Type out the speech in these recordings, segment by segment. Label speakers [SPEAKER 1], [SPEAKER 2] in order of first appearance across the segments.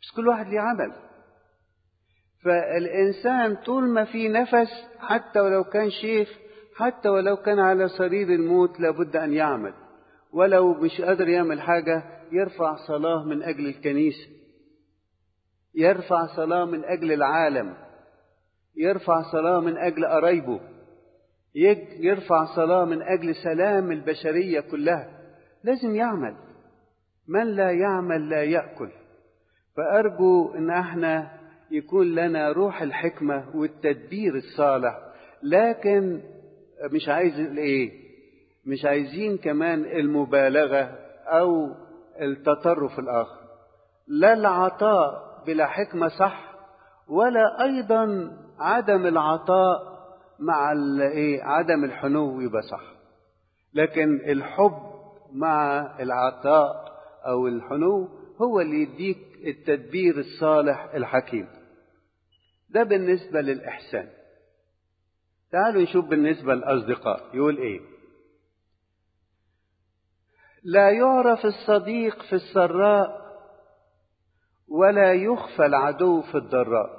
[SPEAKER 1] بس كل واحد ليه عمل. فالإنسان طول ما في نفس، حتى ولو كان شيخ، حتى ولو كان على سرير الموت، لابد أن يعمل. ولو مش قادر يعمل حاجة، يرفع صلاة من أجل الكنيسة، يرفع صلاة من أجل العالم، يرفع صلاة من أجل قرايبه، يرفع صلاة من أجل سلام البشرية كلها. لازم يعمل. من لا يعمل لا يأكل. فأرجو أن احنا يكون لنا روح الحكمة والتدبير الصالح، لكن مش عايزين كمان المبالغة أو التطرف الآخر. لا العطاء بلا حكمة صح، ولا أيضا عدم العطاء مع عدم الحنو يبقى صح. لكن الحب مع العطاء أو الحنو هو اللي يديك التدبير الصالح الحكيم. ده بالنسبة للإحسان. تعالوا نشوف بالنسبة للأصدقاء يقول إيه. لا يعرف الصديق في السراء، ولا يخفى العدو في الضراء.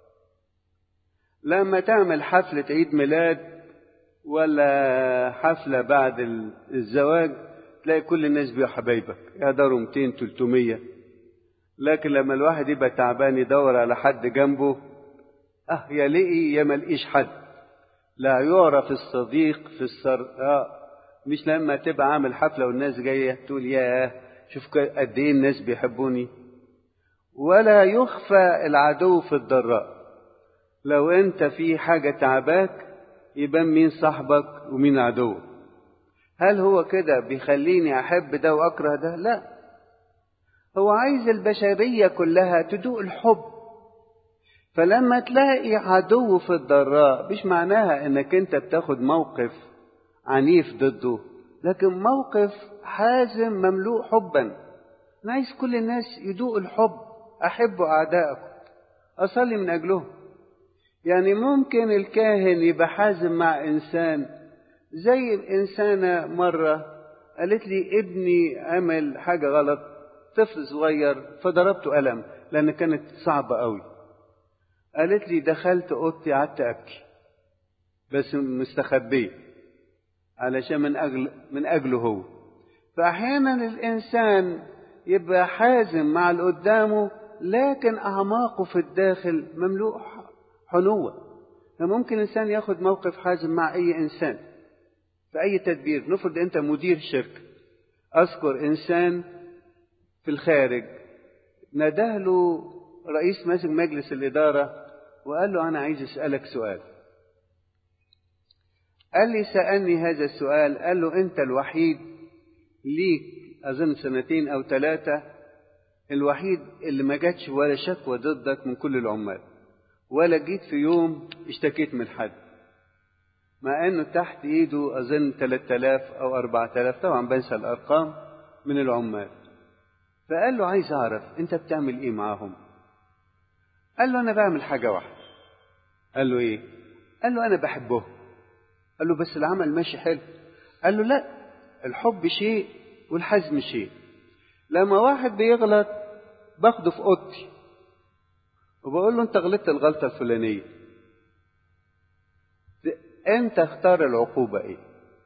[SPEAKER 1] لما تعمل حفلة عيد ميلاد ولا حفلة بعد الزواج، تلاقي كل الناس بيبقوا حبايبك، يقدروا 200 300. لكن لما الواحد يبقى تعبان يدور على حد جنبه، يا لقي يا ملقيش حد. لا يعرف الصديق في السراء. مش لما تبقى عامل حفلة والناس جاية تقول ياه شوف قد ايه الناس بيحبوني. ولا يخفى العدو في الضراء. لو انت في حاجة تعباك يبان مين صاحبك ومين عدوك. هل هو كده بيخليني احب ده واكره ده؟ لا، هو عايز البشرية كلها تدوق الحب. فلما تلاقي عدو في الضراء، مش معناها انك انت بتاخد موقف عنيف ضده، لكن موقف حازم مملوء حبا. انا عايز كل الناس يدوق الحب. احبوا اعدائكم، اصلي من اجلهم. يعني ممكن الكاهن يبقى حازم مع انسان، زي انسانة مرة قالت لي ابني عمل حاجة غلط، طفل صغير، فضربته قلم لان كانت صعبة قوي. قالت لي دخلت اوضتي قعدت ابكي، بس مستخبيه علشان من اجله هو. فاحيانا الانسان يبقى حازم مع اللي قدامه، لكن اعماقه في الداخل مملوء حنوة. فممكن انسان ياخد موقف حازم مع اي انسان في اي تدبير. نفرض انت مدير شركة، اذكر انسان في الخارج ناداه له رئيس ماسك مجلس الادارة وقال له انا عايز اسألك سؤال. قال لي سألني هذا السؤال. قال له انت الوحيد ليك اظن 2 أو 3 الوحيد اللي ما جاتش ولا شكوى ضدك من كل العمال، ولا جيت في يوم اشتكيت من حد، مع انه تحت ايده اظن 3000 أو 4000، طبعا بنسى الارقام، من العمال. فقال له عايز اعرف انت بتعمل ايه معاهم. قال له انا بعمل حاجة واحدة. قال له ايه؟ قال له انا بحبهم. قال له بس العمل ماشي حلو. قال له لا، الحب شيء والحزم شيء. لما واحد بيغلط باخده في اوضتي وبقول له انت غلطت الغلطة الفلانية، انت اختار العقوبة ايه.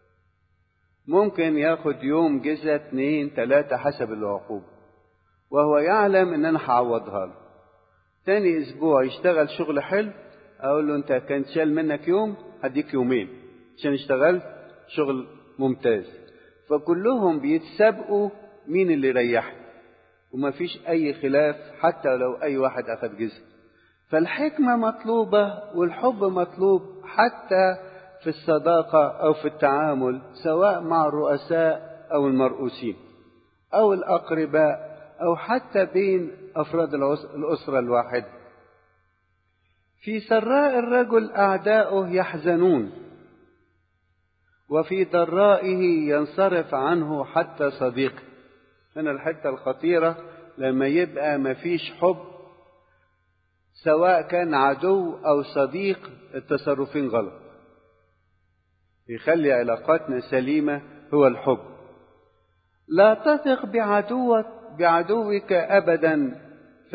[SPEAKER 1] ممكن ياخد يوم جزء 2 3 حسب العقوبة، وهو يعلم ان انا هعوضها له. تاني اسبوع يشتغل شغل حلو، اقول له انت كان شال منك يوم هديك يومين عشان اشتغلت شغل ممتاز. فكلهم بيتسابقوا مين اللي يريحني، وما فيش اي خلاف حتى لو اي واحد اخذ جزء. فالحكمة مطلوبة والحب مطلوب حتى في الصداقة او في التعامل، سواء مع الرؤساء او المرؤوسين او الاقرباء او حتى بين افراد الاسرة الواحدة. في سراء الرجل اعداؤه يحزنون، وفي ضرائه ينصرف عنه حتى صديقه. هنا الحتة الخطيرة، لما يبقى مفيش حب سواء كان عدو أو صديق، التصرفين غلط. يخلي علاقاتنا سليمة هو الحب. لا تثق بعدوك أبدا،